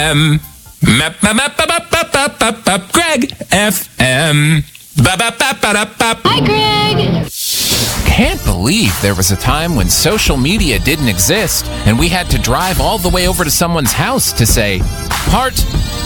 Greg FM. Hi, Greg. Can't believe there was a time when social media didn't exist and we had to drive all the way over to someone's house to say, heart,